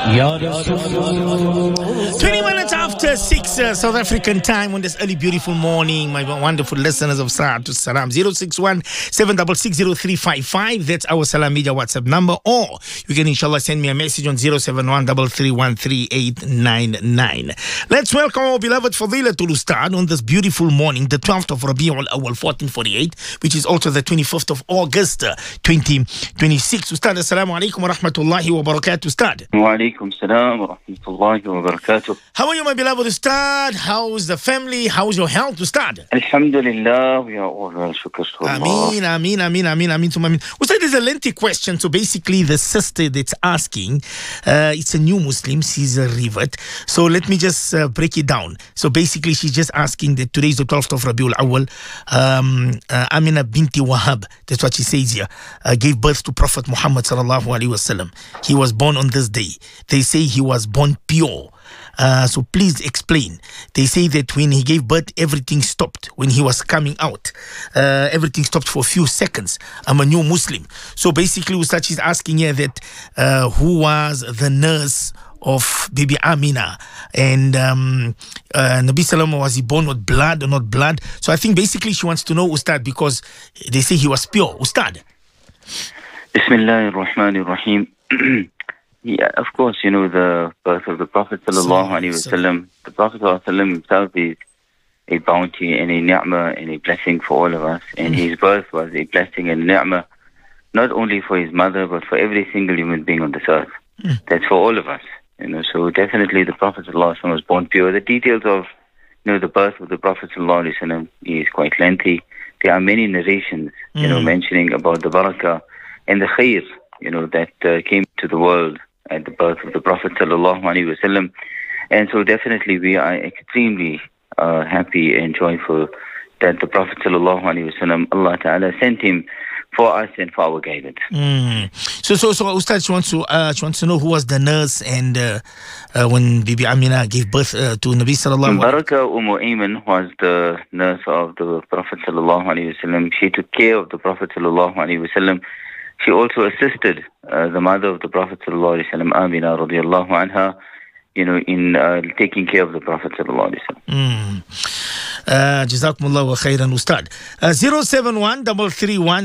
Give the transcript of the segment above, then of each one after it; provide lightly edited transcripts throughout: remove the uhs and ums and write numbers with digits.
20 minutes after 6 South African time on this early beautiful morning, my wonderful listeners of Sa'atu Salam. 061 7660355. That's our Salam Media WhatsApp number. Or you can inshallah send me a message on 071 3313899. Let's welcome our beloved Fadilatul Ustad on this beautiful morning, the 12th of Rabi'ul Awal 1448, which is also the 25th of August 2026. Ustad, assalamu alaikum wa rahmatullahi wa barakatuh, Ustad. Wa alaikum salam wa rahmatullahi wa barakatuh. How are you, my beloved Ustad? How's the family? How's your health, Ustad? Alhamdulillah, we are all well, shukr to Allah. Ameen. Ustad, there's a lengthy question. So basically, the sister that's asking, it's a new Muslim, she's a revert. So let me just break it down. So basically, she's just asking that today is the 12th of Rabiul Awal. Amina binti Wahab, that's what she says here, gave birth to Prophet Muhammad sallallahu alaihi wasallam. He was born on this day. They say he was born pure. So please explain. They say that when he gave birth, everything stopped. When he was coming out, everything stopped for a few seconds. I'm a new Muslim. So basically, Ustad is asking here that who was the nurse of baby Amina, and Nabi Salama, was he born with blood or not blood? So I think basically she wants to know, Ustad, because they say he was pure. Ustad. Bismillahir Rahmanir Rahim. Yeah, of course, you know, the birth of the Prophet sallallahu alaihi wasallam. The Prophet sallallahu alaihi wasallam himself is a bounty and a ni'mah and a blessing for all of us. And his birth was a blessing and ni'mah, not only for his mother, but for every single human being on this earth. That's for all of us. You know, so definitely the Prophet sallallahu alaihi wasallam was born pure. The details of, you know, the birth of the Prophet sallallahu alaihi wasallam is quite lengthy. There are many narrations, you know, mentioning about the barakah and the khair, you know, that came to the world at the birth of the Prophet sallallahu alaihi wasallam. And so definitely we are extremely happy and joyful that the Prophet sallallahu alaihi wasallam, Allah Ta'ala sent him for us and for our guidance. So Ustad, she wants to know who was the nurse and when Bibi Amina gave birth to Nabi sallallahu alaihi wasallam. Barakah Ayman was the nurse of the Prophet sallallahu alaihi wasallam. She took care of the Prophet sallallahu alaihi wasallam. She also assisted the mother of the Prophet sallallahu alaihi wasallam, Amina radiyallahu anha, you know, in taking care of the Prophet sallallahu alaihi wasallam. Jazakumullah wa khairan, Ustad. 071 331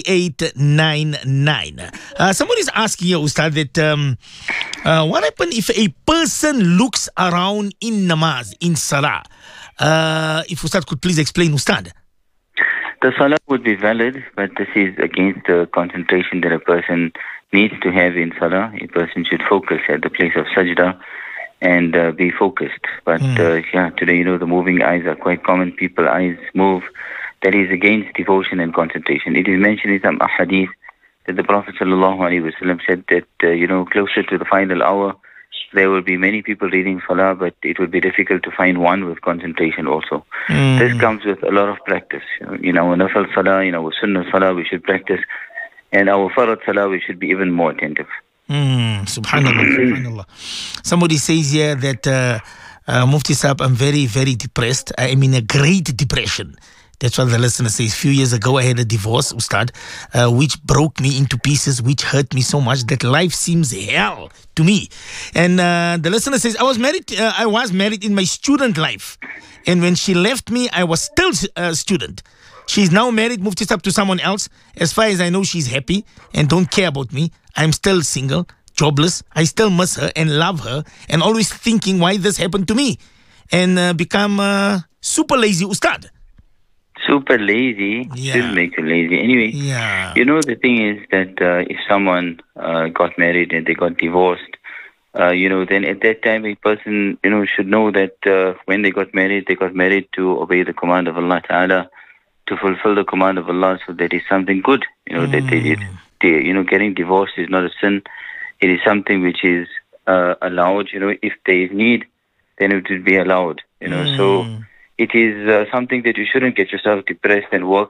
3899. Somebody's asking you, Ustad, that what happens if a person looks around in namaz, in salah? If Ustad could please explain, Ustad. The salah would be valid, but this is against the concentration that a person needs to have in salah. A person should focus at the place of sajda and be focused. But today, you know, the moving eyes are quite common. People's eyes move. That is against devotion and concentration. It is mentioned in some ahadith that the Prophet sallallahu alaihi wasallam said that, you know, closer to the final hour, there will be many people reading salah, but it will be difficult to find one with concentration also. This comes with a lot of practice. You know, in our nafal salah, in our sunnah salah, we should practice. And our farad salah, we should be even more attentive. Subhanallah. Somebody says here that Mufti Saab, I'm very, very depressed. I am in a great depression. That's what the listener says. A few years ago, I had a divorce, Ustad, which broke me into pieces, which hurt me so much that life seems hell to me. And the listener says, I was married in my student life. And when she left me, I was still a student. She's now married, Mufti Saab, to someone else. As far as I know, she's happy and don't care about me. I'm still single, jobless. I still miss her and love her and always thinking why this happened to me. And become super lazy, Ustad. Super lazy still makes you lazy. Anyway, you know, the thing is that if someone got married and they got divorced, you know, then at that time a person, you know, should know that when they got married to obey the command of Allah Ta'ala, to fulfill the command of Allah. So that is something good, you know, that they did. You know, getting divorced is not a sin. It is something which is allowed. You know, if there is need, then it will be allowed. You know, so it is something that you shouldn't get yourself depressed and you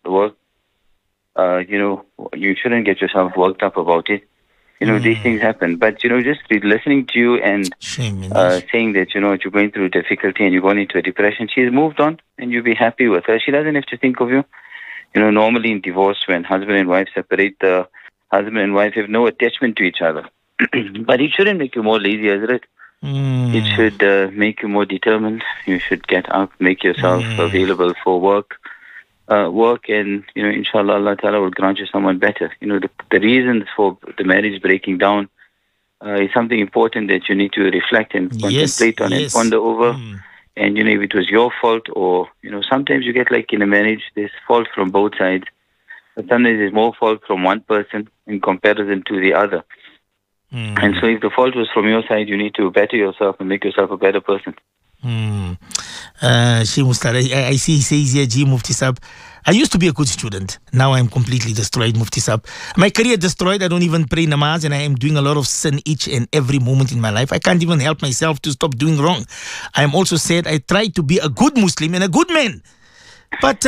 know, you shouldn't get yourself worked up about it. You know, these things happen. But, you know, just listening to you and saying that, you know, you're going through difficulty and you're going into a depression, she's moved on and you'll be happy with her. She doesn't have to think of you. You know, normally in divorce, when husband and wife separate, the husband and wife have no attachment to each other. But it shouldn't make you more lazy, Hazrat. It should make you more determined. You should get up, make yourself available for work, and inshallah, Allah Ta'ala will grant you someone better. The reasons for the marriage breaking down is something important that you need to reflect and contemplate on and ponder over. And if it was your fault, or sometimes you get like in a marriage, there's fault from both sides, but sometimes there's more fault from one person in comparison to the other. And so if the fault was from your side, you need to better yourself and make yourself a better person. I see he says here, G Mufti Sab, I used to be a good student. Now I'm completely destroyed, Mufti Sab. My career destroyed. I don't even pray namaz, and I am doing a lot of sin each and every moment in my life. I can't even help myself to stop doing wrong. I am also sad I tried to be a good Muslim and a good man. But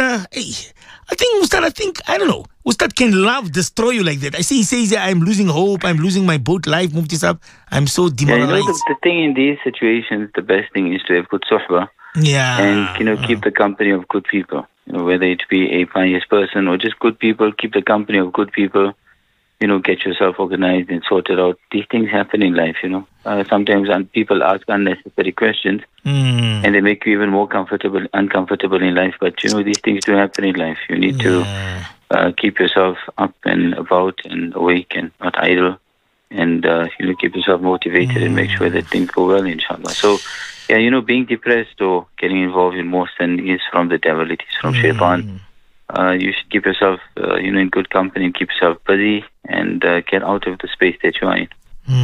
I don't know. Ustad, can love destroy you like that? I see he says I'm losing hope, I'm losing my boat life, Mufti Sab. I'm so demoralized. The thing in these situations, the best thing is to have good suhbah. Yeah. And, keep the company of good people. Whether it be a pious person or just good people, keep the company of good people. Get yourself organized and sorted out. These things happen in life, Sometimes people ask unnecessary questions and they make you even more uncomfortable in life. But, these things do happen in life. You need to keep yourself up and about and awake and not idle. And, keep yourself motivated and make sure that things go well, inshallah. So, being depressed or getting involved in more sin is from the devil. It is from shaitan. You should keep yourself, in good company and keep yourself busy and get out of the space that you are in.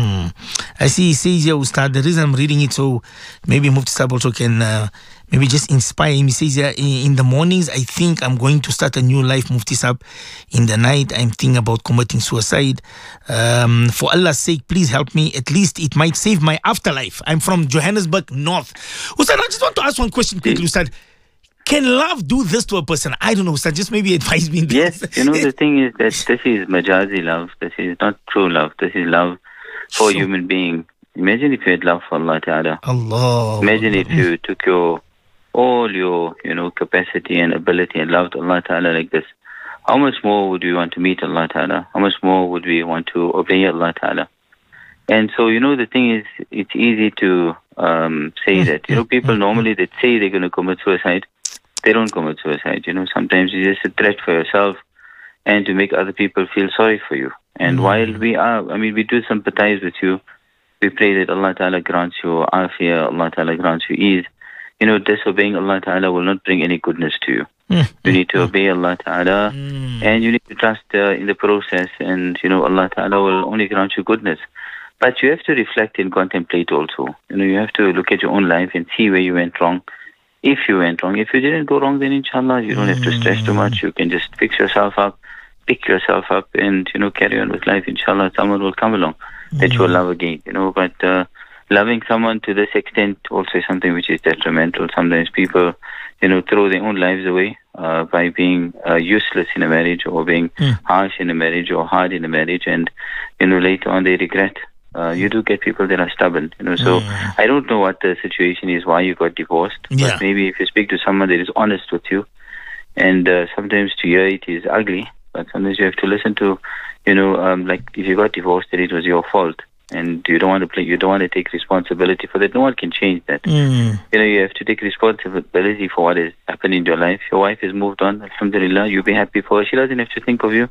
I see he says here, Ustad, the reason I'm reading it, so maybe Mufti Sahib also can maybe just inspire him. He says here, in the mornings, I think I'm going to start a new life, Mufti Sahib. In the night, I'm thinking about committing suicide. For Allah's sake, please help me. At least it might save my afterlife. I'm from Johannesburg North. Ustad, I just want to ask one question quickly, Ustad. Can love do this to a person? I don't know, Ustad. Just maybe advise me. Yes, the thing is that this is majazi love. This is not true love. This is love for a human being. Imagine if you had love for Allah Ta'ala. Allah. Imagine if you took all your capacity and ability and loved Allah Ta'ala like this. How much more would we want to meet Allah Ta'ala? How much more would we want to obey Allah Ta'ala? And so, the thing is, it's easy to say that. People normally that say they're going to commit suicide, they don't commit suicide. Sometimes it's just a threat for yourself and to make other people feel sorry for you. And while we do sympathize with you, we pray that Allah Ta'ala grants you afiyah, Allah Ta'ala grants you ease. Disobeying Allah Ta'ala will not bring any goodness to you. You need to obey Allah Ta'ala and you need to trust in the process, and Allah Ta'ala will only grant you goodness. But you have to reflect and contemplate also. You have to look at your own life and see where you went wrong. If you went wrong. If you didn't go wrong, then inshallah, you don't have to stress too much. You can just pick yourself up, and, carry on with life. Inshallah, someone will come along that you will love again, But loving someone to this extent also is something which is detrimental. Sometimes people, throw their own lives away by being useless in a marriage, or being harsh in a marriage, or hard in a marriage. And, later on they regret. You do get people that are stubborn, so I don't know what the situation is, why you got divorced, but maybe if you speak to someone that is honest with you, and sometimes to hear it is ugly, but sometimes you have to listen to, like if you got divorced, that it was your fault, and you don't want to take responsibility for that. No one can change that. You have to take responsibility for what has happened in your life. Your wife has moved on, alhamdulillah, you be happy for her. She doesn't have to think of you.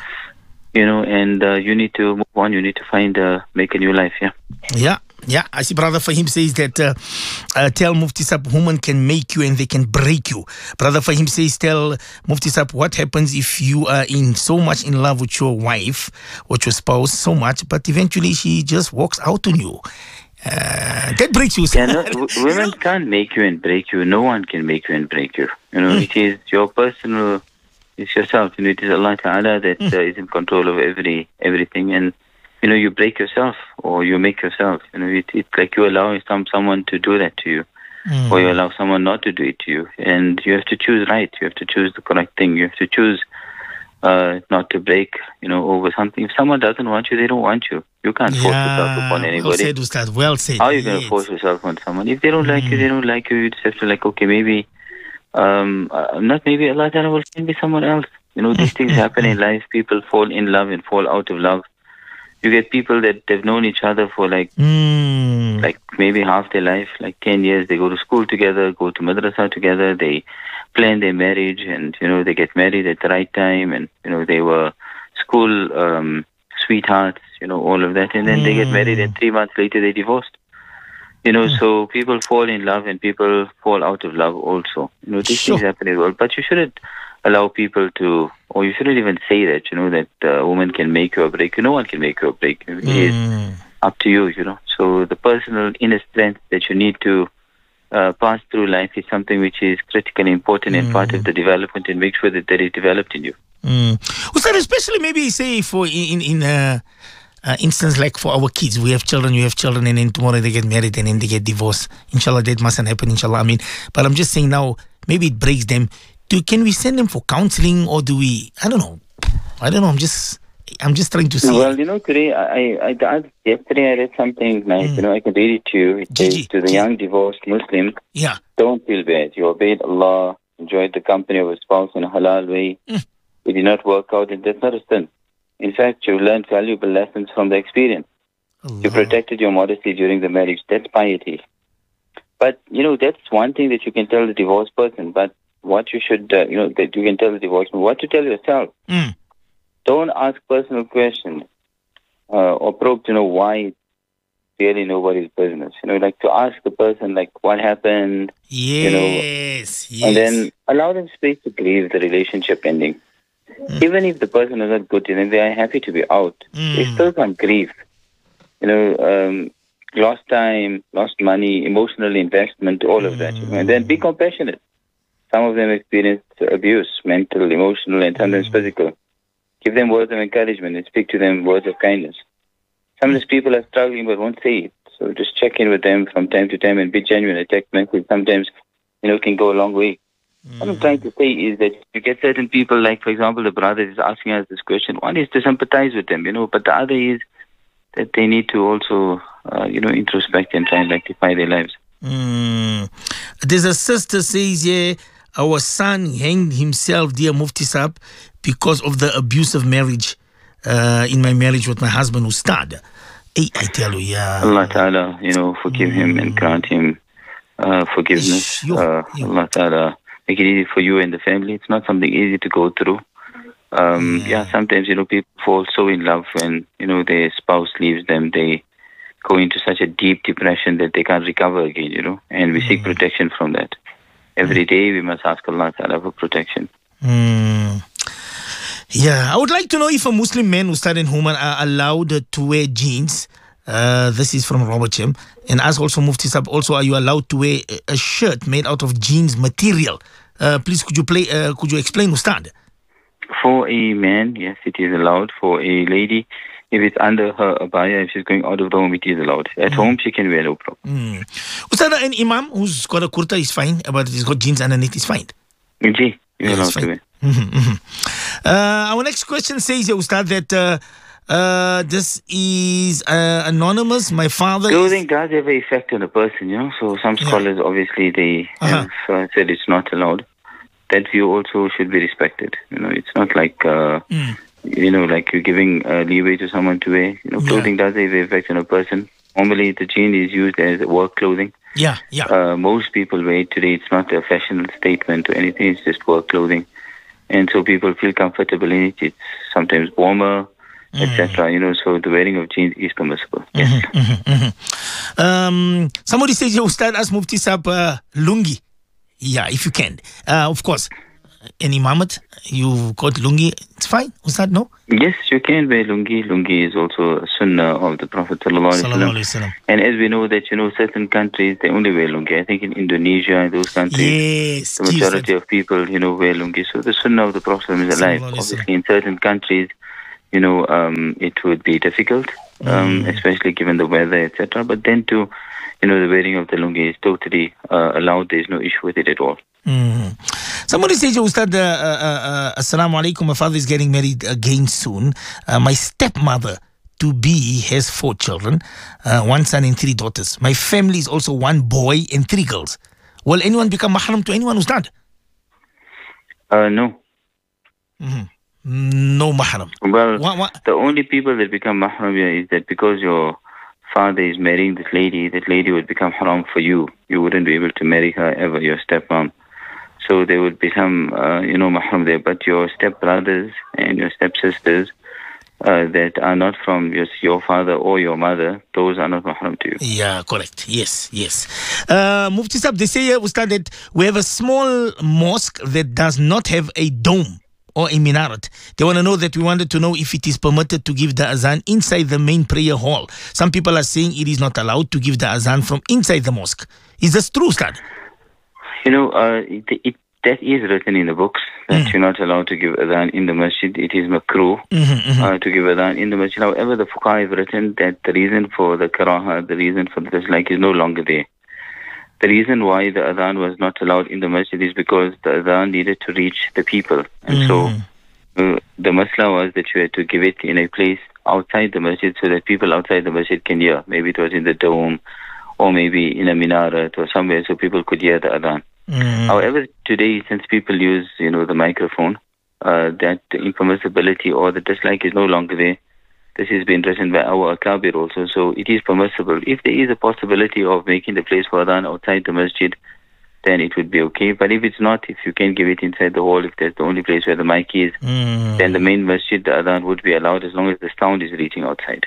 And you need to move on. You need to make a new life, Yeah. I see Brother Fahim says that tell Mufti Sahib, women can make you and they can break you. Brother Fahim says, tell Mufti Sahib, what happens if you are so much in love with your wife, with your spouse, so much, but eventually she just walks out on you. That breaks you. Women can't make you and break you. No one can make you and break you. It is your personal... It's yourself. It is Allah Ta'ala that is in control of everything, and you break yourself or you make yourself. It's like you allow someone to do that to you, or you allow someone not to do it to you, and you have to choose right. You have to choose the correct thing. You have to choose not to break, over something. If someone doesn't want you, they don't want you. You can't force yourself upon anybody. Well said, Ustad. Well said. How are you going to force yourself on someone? If they don't like you, they don't like you. You just have to okay, maybe. Not maybe Allah Ta'ala will send me someone else. These things happen in life. People fall in love and fall out of love. You get people that they've known each other for like maybe half their life, like 10 years. They go to school together, go to madrasa together. They plan their marriage, and they get married at the right time, and they were school sweethearts, all of that, and then they get married, and 3 months later they divorced. So people fall in love and people fall out of love also. These things happen in the world, but you shouldn't allow people to, or you shouldn't even say that, that a woman can make you or break you. No one can make you or break you. It is up to you, So the personal inner strength that you need to pass through life is something which is critically important and part of the development, and make sure that that is developed in you. Ustad, especially maybe say for in instance like for our kids, we have children, you have children, and then tomorrow they get married and then they get divorced. Inshallah, that mustn't happen, inshallah. I mean, but I'm just saying now, maybe it breaks them. Can we send them for counseling, or do we? I don't know. I'm just trying to see. Well, today yesterday I read something nice. I can read it to you. It says to the young divorced Muslim, don't feel bad. You obeyed Allah, enjoyed the company of a spouse in a halal way. It did not work out, and that's not a sin. In fact, you learned valuable lessons from the experience. Allah. You protected your modesty during the marriage. That's piety. But, that's one thing that you can tell the divorced person. But what you should, that you can tell the divorced person, what to tell yourself. Don't ask personal questions or probe to know why. It's really nobody's business. Like to ask the person, like, what happened? Yes. And then allow them space to grieve the relationship ending. Even if the person is not good to them, they are happy to be out. They still can't grieve. Lost time, lost money, emotional investment, all of that. And then be compassionate. Some of them experienced abuse, mental, emotional, and sometimes physical. Give them words of encouragement and speak to them words of kindness. Some of these people are struggling but won't say it. So just check in with them from time to time and be genuine. A text message sometimes, can go a long way. What I'm trying to say is that you get certain people, like, for example, the brother is asking us this question. One is to sympathize with them, but the other is that they need to also, introspect and try and rectify their lives. There's a sister says here, our son hanged himself, dear Mufti Saab, because of the abusive marriage, in my marriage with my husband, Ustad. Hey, I tell you, Allah Ta'ala, forgive him and grant him forgiveness. Allah Ta'ala make it easy for you and the family. It's not something easy to go through. Sometimes, people fall so in love when, their spouse leaves them. They go into such a deep depression that they can't recover again, and we seek protection from that. Every day we must ask Allah Ta'ala for protection. I would like to know if a Muslim man, Ustad and Human, are allowed to wear jeans. This is from Robert Chem. And ask also Mufti Saab, also, are you allowed to wear a shirt made out of jeans material? Please, could you explain, Ustad? For a man, yes, it is allowed. For a lady, if it's under her abaya, if she's going out of the home, it is allowed. At home, she can wear no problem. Ustad, an imam who's got a kurta is fine, but he's got jeans underneath is fine. You're allowed to wear. Our next question says, Ustad, that this is anonymous. My father. Clothing does have an effect on a person, So some scholars, obviously, they have said it's not allowed. That view also should be respected. It's not like, like you're giving leeway to someone to wear. Clothing does have an effect on a person. Normally, the jean is used as work clothing. Most people wear it today. It's not a fashion statement or anything. It's just work clothing. And so people feel comfortable in it. It's sometimes warmer, etc. So the wearing of jeans is permissible. Yes. Somebody says, Ustad, ask Mufti Saab lungi. Yeah, if you can. Of course, any imamate, you've got lungi, it's fine. Ustad, no? Yes, you can wear lungi. Lungi is also a sunnah of the Prophet ﷺ. And as we know that, certain countries, they only wear lungi. I think in Indonesia and those countries, the majority of people, wear lungi. So the sunnah of the Prophet is alive. Obviously, in certain countries, it would be difficult, especially given the weather, etc. But then too, the wearing of the lungi is totally allowed. There is no issue with it at all. Somebody says, Ustad, Assalamu alaikum, my father is getting married again soon. My stepmother to be has 4 children, 1 son and 3 daughters. My family is also 1 boy and 3 girls. Will anyone become mahram to anyone, Ustad? No. No mahram. Well, the only people that become mahram is that because your father is marrying this lady, that lady would become haram for you. You wouldn't be able to marry her ever, your stepmom. So there would be some, mahram there. But your stepbrothers and your stepsisters that are not from your father or your mother, those are not mahram to you. Yeah, correct. Yes. Mufti Sahib, they say, Ustad, that we have a small mosque that does not have a dome or a minaret. They wanted to know if it is permitted to give the azan inside the main prayer hall. Some people are saying it is not allowed to give the azan from inside the mosque. Is this true, Ustad? That is written in the books that you're not allowed to give adhan in the masjid. It is makruh to give adhan in the masjid. However, the fuqaha have written that the reason for the karaha, the reason for the dislike is no longer there. The reason why the adhan was not allowed in the masjid is because the adhan needed to reach the people. And so the masla was that you had to give it in a place outside the masjid so that people outside the masjid can hear. Maybe it was in the dome or maybe in a minaret or somewhere so people could hear the adhan. However, today, since people use, the microphone, that impermissibility or the dislike is no longer there. This has been written by our akabir also, so it is permissible. If there is a possibility of making the place for adhan outside the masjid, then it would be okay. But if it's not, if you can give it inside the hall, if that's the only place where the mic is, then the main masjid, the adhan would be allowed as long as the sound is reaching outside.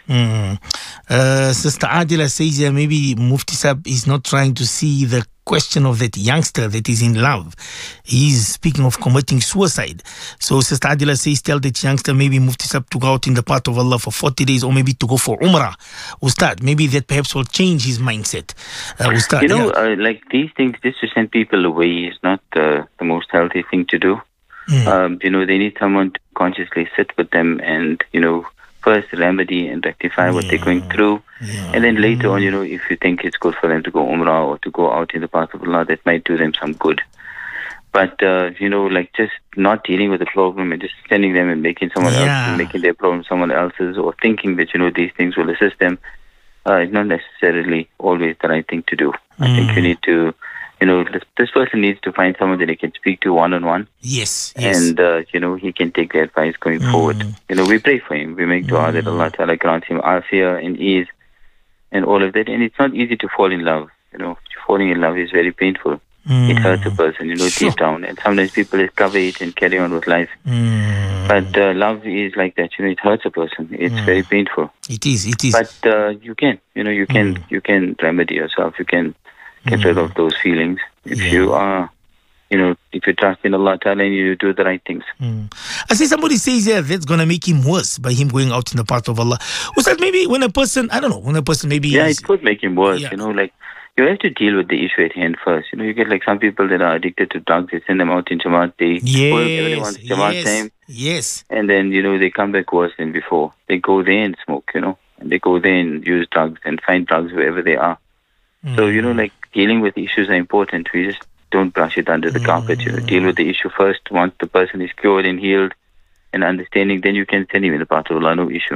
Sister Adila says maybe Mufti Sahib is not trying to see the question of that youngster that is in love. He's speaking of committing suicide. So Sister Adila says tell that youngster maybe Mufti Sahib to go out in the path of Allah for 40 days or maybe to go for Umrah. Ustad, maybe that perhaps will change his mindset. Ustad, like these things, just to send people away is not the most healthy thing to do. They need someone to consciously sit with them and, first remedy and rectify what they're going through. And then later on, if you think it's good for them to go Umrah or to go out in the path of Allah, that might do them some good. But, just not dealing with the problem and just sending them and making someone else, making their problem someone else's or thinking that, these things will assist them, is not necessarily always the right thing to do. I think you need to, this person needs to find someone that he can speak to one-on-one. Yes. And, he can take the advice going forward. We pray for him. We make dua that Allah Ta'ala grants him afiyah and ease and all of that. And it's not easy to fall in love. Falling in love is very painful. It hurts a person, deep down. And sometimes people discover it and carry on with life. But love is like that. It hurts a person. It's very painful. It is. But you can, you can remedy yourself. You can get rid of those feelings if you are, if you trust in Allah Ta'ala and you do the right things. I see somebody says that's going to make him worse by him going out in the path of Allah. Was that maybe when a person maybe... Yeah, it could make him worse, you have to deal with the issue at hand first. You get like some people that are addicted to drugs, they send them out in Jamaat, they spoil everyone's Jamaat time. Yes. And then, they come back worse than before. They go there and smoke, and they go there and use drugs and find drugs wherever they are. So, dealing with issues are important. We just don't brush it under the carpet. Deal with the issue first. Once the person is cured and healed and understanding, then you can send him in the path of Allah, no issue.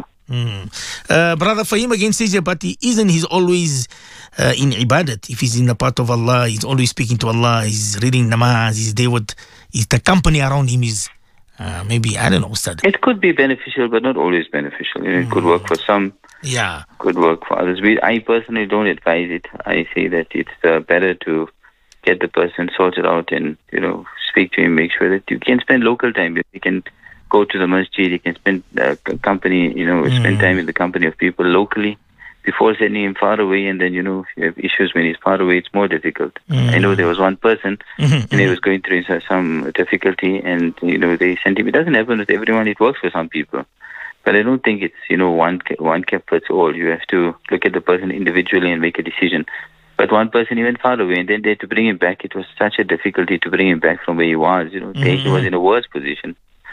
Brother Fahim again says, but he's always in ibadat. If he's in the path of Allah, he's always speaking to Allah, he's reading namaz, he's there with the company around him is maybe, I don't know, Ustad. It could be beneficial, but not always beneficial. It could work for some. Yeah. Could work for others. I personally don't advise it. I say that it's better to get the person sorted out and, speak to him, make sure that you can spend local time. You can go to the masjid, you can spend company, spend time in the company of people locally before sending him far away. And then, you have issues when he's far away, it's more difficult. I know there was one person and he was going through some difficulty and, they sent him. It doesn't happen with everyone. It works for some people. But I don't think it's, one cap fits all. You have to look at the person individually and make a decision. But one person, he went far away, and then they had to bring him back. It was such a difficulty to bring him back from where he was. He was in a worse position.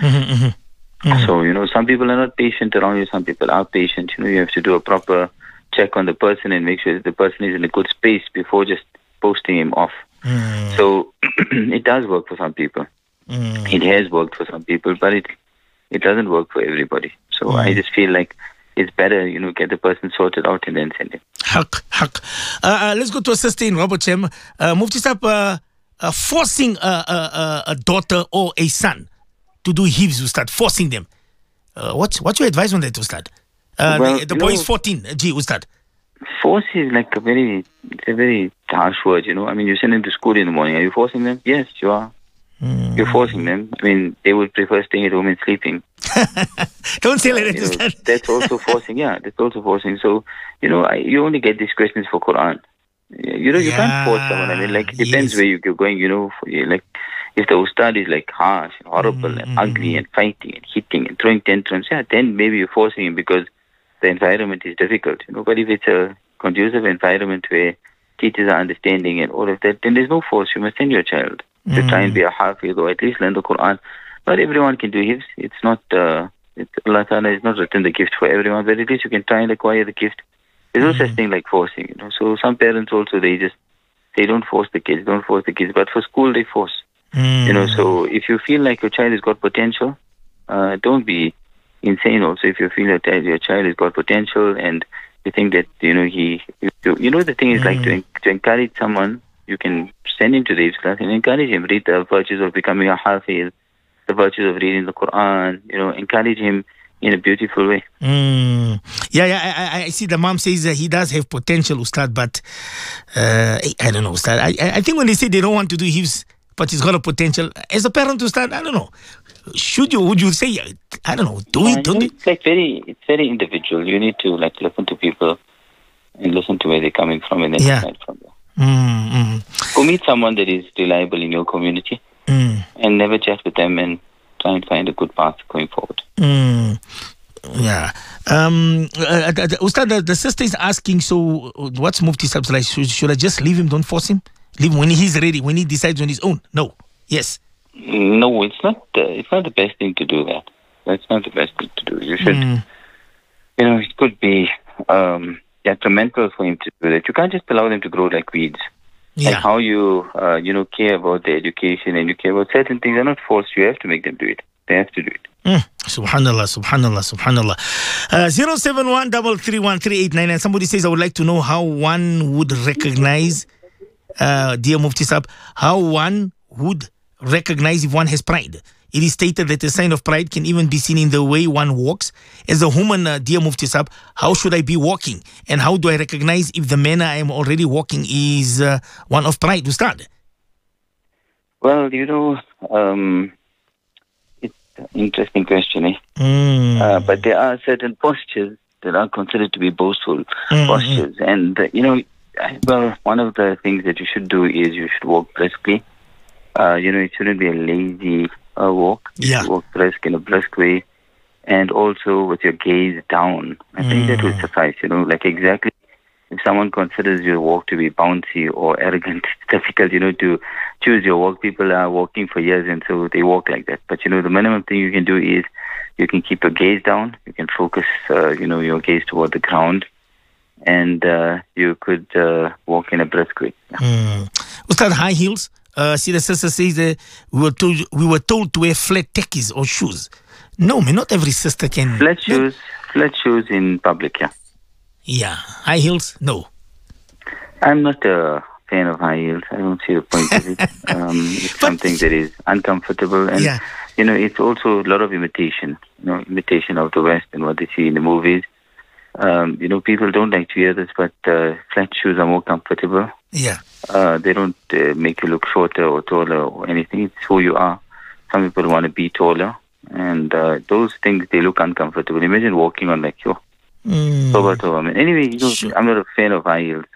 So, some people are not patient around you. Some people are patient. You have to do a proper check on the person and make sure that the person is in a good space before just posting him off. So, it does work for some people. It has worked for some people, but it doesn't work for everybody. So I just feel like it's better, get the person sorted out and then send him. Haq. Let's go to a sister in Robert Chem. Mufti Sahib, forcing a daughter or a son to do hifz, Ustad, forcing them. What's your advice on that, Ustad? The boy is 14, Ustad. Force is like a very harsh word, you know. I mean, you send them to school in the morning. Are you forcing them? Yes, you are. You're forcing them. I mean, they would prefer staying at home and sleeping. Don't say like that. That's also forcing. Yeah, that's also forcing. So, you know, you only get these questions for Quran. You know, you can't force someone. I mean, like, it depends where you're going, you know. Like, if the ustad is like harsh and horrible and ugly and fighting and hitting and throwing tantrums, then maybe you're forcing him because the environment is difficult, you know. But if it's a conducive environment where teachers are understanding and all of that, then there's no force. You must send your child to try and be a hafiz or at least learn the Quran. Not everyone can do hifz. It's not, Allah Ta'ala has not written the gift for everyone, but at least you can try and acquire the gift. There's no such thing like forcing, you know. So some parents also, they don't force the kids, but for school they force. You know, so if you feel like your child has got potential, don't be insane also. If you feel that your child has got potential and you think that, you know, the thing is like to encourage someone, you can send him to the hifz class and encourage him, read the virtues of becoming a hafiz, the virtues of reading the Quran, you know, encourage him in a beautiful way. I see the mom says he does have potential, Ustad, but I don't know, Ustad. I think when they say they don't want to do hifz, but he's got a potential, as a parent, Ustad, I don't know. Would you say, I don't know, don't it's like it's very individual. You need to like listen to people and listen to where they're coming from and then decide from there. Go meet someone that is reliable in your community and never chat with them and try and find a good path going forward. Ustad, the sister is asking, so what's Mufti Sab's like? Should I just leave him? Don't force him? Leave him when he's ready, when he decides on his own? No. Yes. No, it's not the best thing to do that. That's not the best thing to do. You should, you know, it could be detrimental for him to do that. You can't just allow them to grow like weeds. Like how you, care about their education and you care about certain things are not forced. You have to make them do it. They have to do it. Subhanallah. 071-331-3899. And somebody says, I would like to know how one would recognize, dear Mufti Sahab, how one would recognize if one has pride. It is stated that a sign of pride can even be seen in the way one walks. As a woman, dear Mufti Sahab, how should I be walking? And how do I recognize if the manner I am already walking is one of pride? Ustad? Well, you know, it's an interesting question, but there are certain postures that are considered to be boastful postures. And, one of the things that you should do is you should walk briskly. It shouldn't be a lazy walk. You should walk brisk in a brisk way. And also with your gaze down. I think that will suffice, like exactly if someone considers your walk to be bouncy or arrogant, it's difficult, to choose your walk. People are walking for years and so they walk like that. But, the minimum thing you can do is you can keep your gaze down. You can focus, your gaze toward the ground. And you could walk in a brisk way. Ustad, high heels? See, the sister says that we were told to wear flat tekkies or shoes. No, man, not every sister can. Flat shoes in public, yeah. Yeah, high heels, no. I'm not a fan of high heels. I don't see the point of it. It's something that is uncomfortable, and it's also a lot of imitation. Imitation of the West and what they see in the movies. People don't like to hear this, but flat shoes are more comfortable. Yeah. They don't make you look shorter or taller or anything. It's who you are. Some people want to be taller, and those things, they look uncomfortable. Imagine walking on like your Anyway, I'm not a fan of high heels.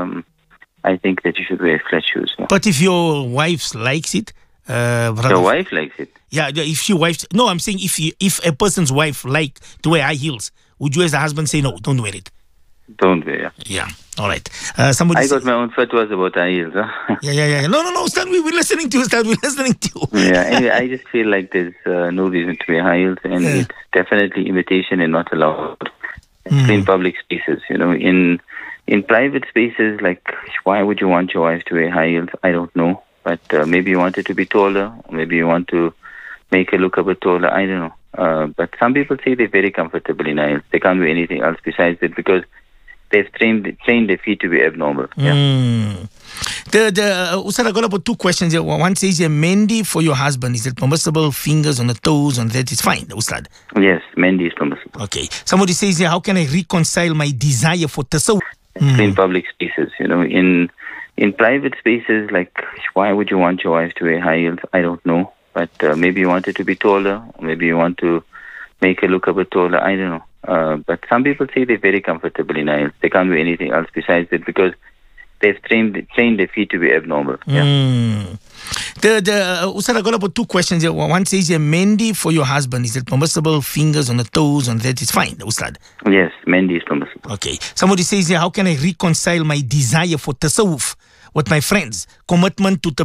I think that you should wear flat shoes. Yeah. But if your wife likes it, your wife likes it. Yeah, if she wife. No, I'm saying if a person's wife like to wear high heels, would you as a husband say no, don't wear it? Don't wear. Yeah. All right. I got my own fatwas about high heels. Huh? Yeah. No, Stan, we're listening to you. Stan, we're listening to you. Yeah. Anyway, I just feel like there's no reason to wear high heels, and it's definitely imitation and not allowed. In public spaces, in private spaces, like why would you want your wife to wear high heels? I don't know, but maybe you want her to be taller, or maybe you want to make her look a bit taller. I don't know. But some people say they're very comfortable in high heels. They can't do anything else besides it because they've trained their feet to be abnormal. Yeah. Ustad, I got about two questions here. One says here, Mendi for your husband, is it permissible? Fingers on the toes, on that is fine, Ustad. Yes, Mendi is permissible. Okay. Somebody says here, how can I reconcile my desire for tasawwuf? In public spaces, in private spaces, like, why would you want your wife to wear high heels? I don't know. But maybe you want her to be taller, or maybe you want to make her look a bit taller. I don't know. But some people say they're very comfortable in high heels. They can't do anything else besides it because they've trained their feet to be abnormal. Yeah. Ustad, I got about two questions here. One says here, Mendi for your husband, is it permissible? Fingers on the toes, on that is fine, Ustad. Yes, Mendi is permissible. Okay. Somebody says here, how can I reconcile my desire for tasawwuf with my friends? Commitment to